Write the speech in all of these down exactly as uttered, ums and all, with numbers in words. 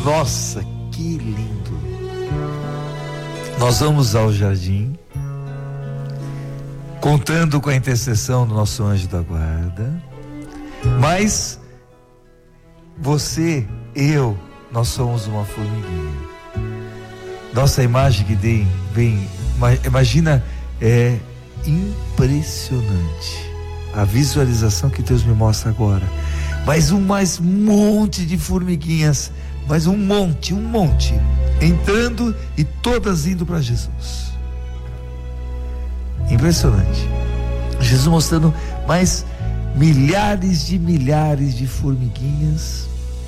Nossa, que lindo! Nós vamos ao jardim, contando com a intercessão do nosso anjo da guarda, mas você, eu, nós somos uma formiguinha. Nossa imagem que tem, bem, imagina, é impressionante a visualização que Deus me mostra agora. Mas um mais monte de formiguinhas, mas um monte, um monte, entrando e todas indo para Jesus. Impressionante. Jesus mostrando mais milhares de milhares de formiguinhas.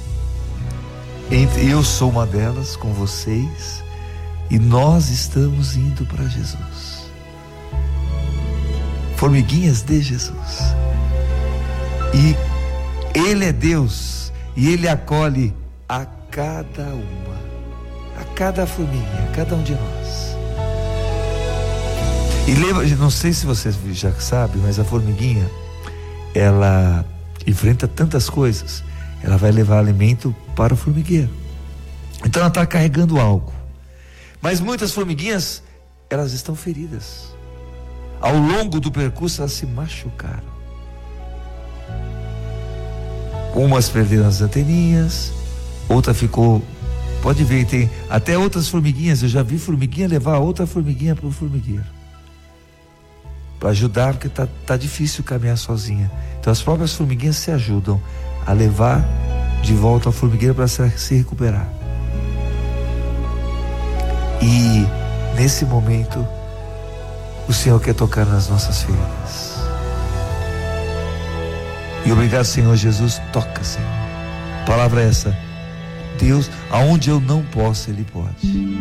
Eu sou uma delas com vocês, e nós estamos indo para Jesus. Formiguinhas de Jesus. E Ele é Deus, e Ele acolhe a cada uma, a cada formiguinha, a cada um de nós. E lembra, não sei se vocês já sabem, mas a formiguinha, ela enfrenta tantas coisas, ela vai levar alimento para o formigueiro. Então ela está carregando algo. Mas muitas formiguinhas, elas estão feridas. Ao longo do percurso, elas se machucaram. Umas perderam as anteninhas, outra ficou. Pode ver, tem até outras formiguinhas. Eu já vi formiguinha levar outra formiguinha para o formigueiro, para ajudar, porque tá, tá difícil caminhar sozinha. Então as próprias formiguinhas se ajudam a levar de volta ao formigueiro para se recuperar. E nesse momento o Senhor quer tocar nas nossas feridas. E obrigado, Senhor Jesus, toca, Senhor. A palavra é essa: Deus, aonde eu não posso, Ele pode.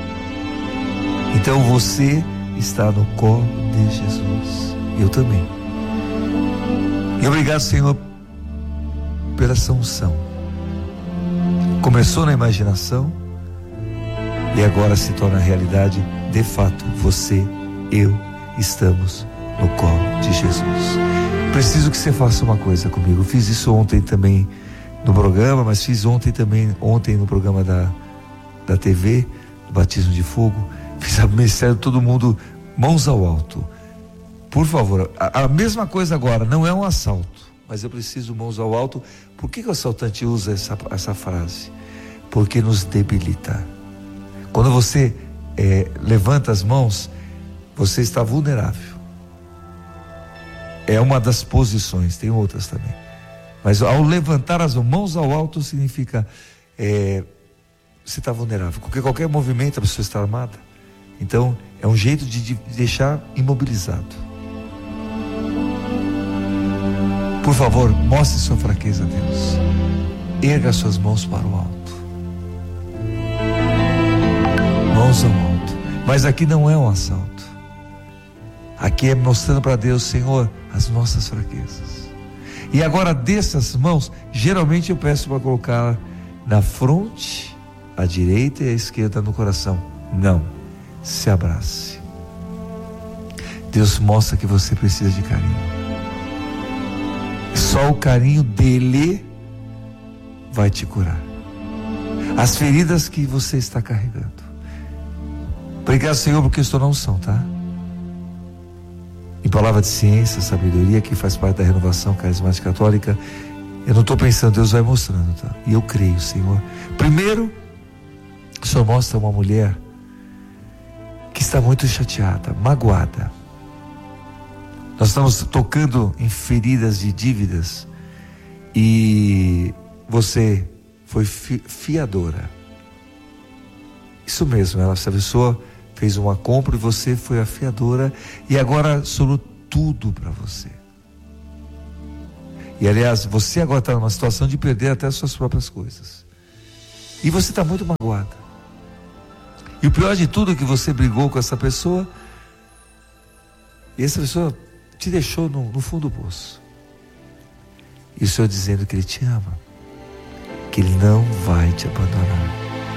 Então você está no colo de Jesus, eu também. E obrigado, Senhor, pela essa unção. Começou na imaginação e agora se torna realidade. De fato, você, eu, estamos no colo de Jesus. Preciso que você faça uma coisa comigo. Eu fiz isso ontem também no programa, mas fiz ontem também, ontem no programa da, da T V, do Batismo de Fogo. Fiz a ministério, todo mundo, mãos ao alto. Por favor, a, a mesma coisa agora, não é um assalto, mas eu preciso mãos ao alto. Por que, que o assaltante usa essa, essa frase? Porque nos debilita. Quando você é, levanta as mãos, você está vulnerável. É uma das posições, tem outras também. Mas ao levantar as mãos ao alto significa é, você está vulnerável. Porque qualquer movimento a pessoa está armada. Então é um jeito de, de deixar imobilizado. Por favor, mostre sua fraqueza a Deus. Erga suas mãos para o alto. Mãos ao alto. Mas aqui não é um assalto. Aqui é mostrando para Deus, Senhor, as nossas fraquezas. E agora dessas mãos, geralmente eu peço para colocar na fronte, à direita e à esquerda no coração. Não, se abrace. Deus mostra que você precisa de carinho. Só o carinho dele vai te curar. As feridas que você está carregando. Obrigado, Senhor, porque estou na unção, tá? Em palavra de ciência, sabedoria, que faz parte da renovação carismática católica, eu não estou pensando, Deus vai mostrando, tá? E eu creio, Senhor. Primeiro, o Senhor mostra uma mulher que está muito chateada, magoada. Nós estamos tocando em feridas de dívidas e você foi fi, fiadora. Isso mesmo, ela, essa pessoa fez uma compra e você foi a fiadora e agora sobrou tudo para você. E aliás, você agora está numa situação de perder até as suas próprias coisas. E você está muito magoada. E o pior de tudo é que você brigou com essa pessoa e essa pessoa te deixou no, no fundo do poço. E o Senhor dizendo que Ele te ama, que Ele não vai te abandonar.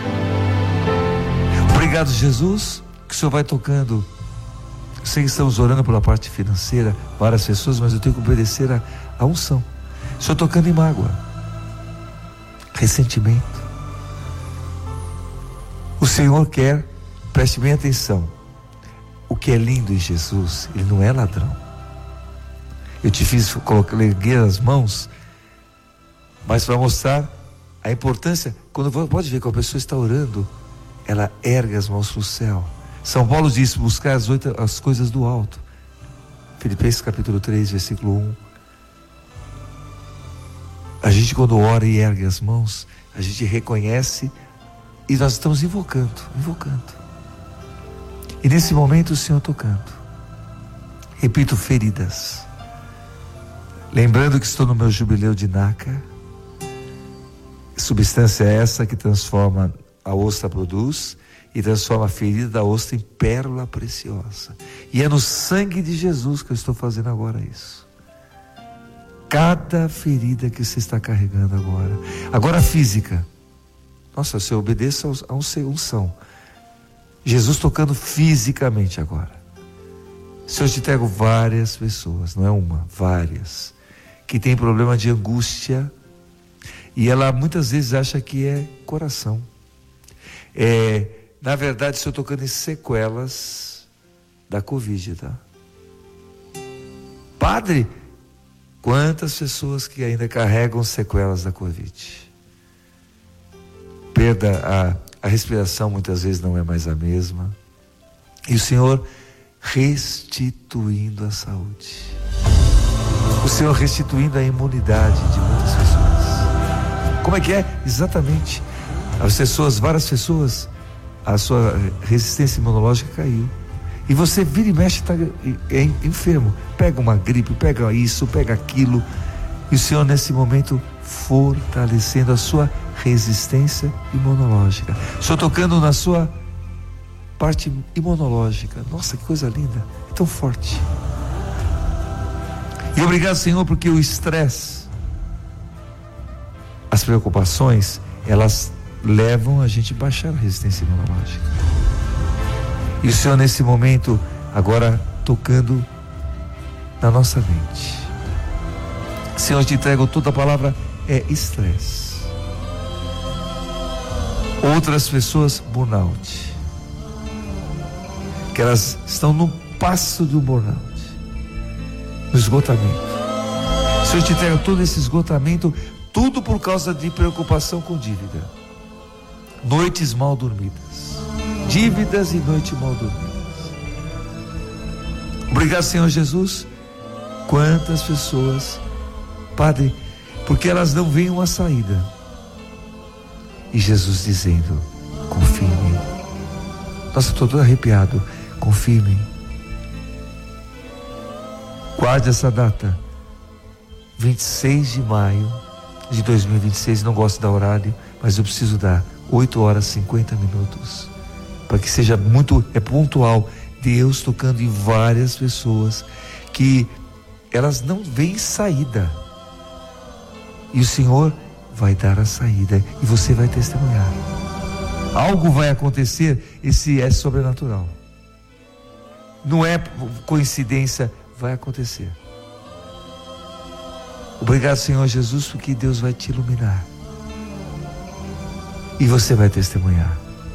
Obrigado, Jesus, que o Senhor vai tocando. Eu sei que estamos orando pela parte financeira, várias pessoas, mas eu tenho que obedecer a, a unção. O Senhor tocando em mágoa, ressentimento, O Senhor quer, preste bem atenção, o que é lindo em Jesus, Ele não é ladrão. Eu te fiz, coloquei as mãos, mas para mostrar a importância, quando pode ver que a pessoa está orando, ela ergue as mãos para o céu. São Paulo diz, buscar as, oito, as coisas do alto. Filipenses capítulo três, versículo um. A gente quando ora e ergue as mãos, a gente reconhece e nós estamos invocando, invocando. E nesse momento o Senhor tocando. Repito, feridas. Lembrando que estou no meu jubileu de Nácar. Substância essa que transforma a ostra produz e transforma a ferida da ostra em pérola preciosa. E é no sangue de Jesus que eu estou fazendo agora isso. Cada ferida que você está carregando agora. Agora a física. Nossa, você obedeça a um unção. Jesus tocando fisicamente agora. Se eu te entrego várias pessoas, não é uma, várias, que tem problema de angústia, e ela muitas vezes acha que é coração. É, na verdade, estou tocando em sequelas da Covid, tá? Padre, quantas pessoas que ainda carregam sequelas da Covid? Perda, a, a respiração muitas vezes não é mais a mesma. E o Senhor restituindo a saúde. O Senhor restituindo a imunidade de muitas pessoas. Como é que é? Exatamente. As pessoas, várias pessoas, a sua resistência imunológica caiu. E você vira e mexe, está é enfermo. Pega uma gripe, pega isso, pega aquilo. E o Senhor nesse momento fortalecendo a sua resistência imunológica. O Senhor tocando na sua parte imunológica. Nossa, que coisa linda. É tão forte. E obrigado, Senhor, porque o estresse, as preocupações, elas levam a gente a baixar a resistência imunológica. E o Senhor nesse momento, agora tocando na nossa mente. Senhor, eu te entrego toda a palavra é estresse. Outras pessoas, burnout. Que elas estão no passo do burnout. No esgotamento. Senhor, eu te entrego todo esse esgotamento, tudo por causa de preocupação com dívida. Noites mal dormidas. Dívidas e noites mal dormidas. Obrigado, Senhor Jesus. Quantas pessoas, Padre, porque elas não veem uma saída. E Jesus dizendo, confie em mim. Nossa, estou todo arrepiado. Confie em mim. Guarde essa data. vinte e seis de maio de dois mil e vinte e seis. Não gosto de dar horário, mas eu preciso dar oito horas e cinquenta minutos. Para que seja muito, é pontual. Deus tocando em várias pessoas que elas não veem saída. E o Senhor vai dar a saída e você vai testemunhar. Algo vai acontecer, esse é sobrenatural. Não é coincidência, vai acontecer. Obrigado, Senhor Jesus, porque Deus vai te iluminar. E você vai testemunhar.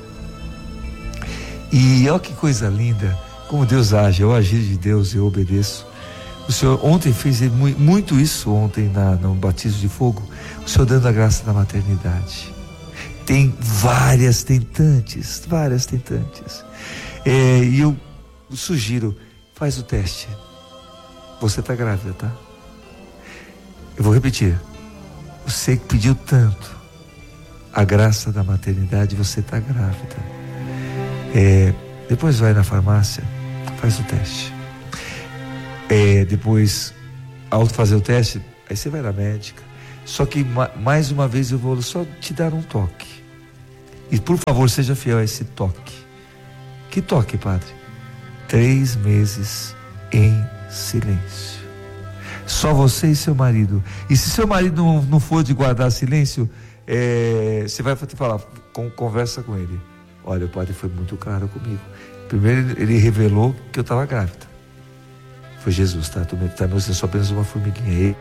E olha que coisa linda, como Deus age, eu agir de Deus, eu obedeço. O Senhor ontem fez muito isso, ontem na, no batismo de fogo, o Senhor dando a graça da maternidade. Tem várias tentantes, várias tentantes. É, e eu sugiro, faz o teste. Você está grávida, tá? Eu vou repetir. Você que pediu tanto a graça da maternidade, você está grávida. É, depois vai na farmácia, faz o teste. É, depois, ao fazer o teste, aí você vai na médica. Só que mais uma vez eu vou só te dar um toque. E por favor, seja fiel a esse toque. Que toque, Padre? Três meses em silêncio. Só você e seu marido. E se seu marido não, não for de guardar silêncio, é, você vai te falar, com, conversa com ele. Olha, o Padre foi muito claro comigo. Primeiro ele revelou que eu estava grávida. Foi Jesus, tá? Tu tá me só apenas uma formiguinha. Ele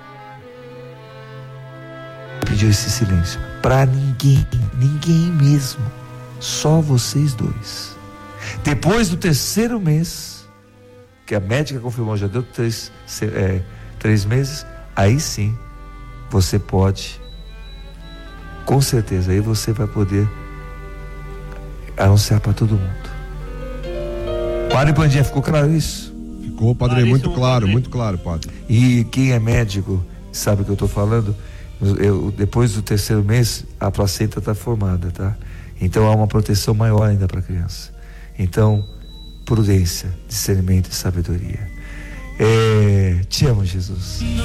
pediu esse silêncio para ninguém, ninguém mesmo. Só vocês dois. Depois do terceiro mês, que a médica confirmou, já deu três, é, três meses, aí sim você pode, com certeza, aí você vai poder anunciar para todo mundo. Padre Pandinha, ficou claro isso? Ficou, padre, muito claro, muito claro, padre. E quem é médico sabe o que eu estou falando. Eu, depois do terceiro mês, a placenta está formada, tá? Então há uma proteção maior ainda para a criança. Então, prudência, discernimento e sabedoria. É, te amo, Jesus.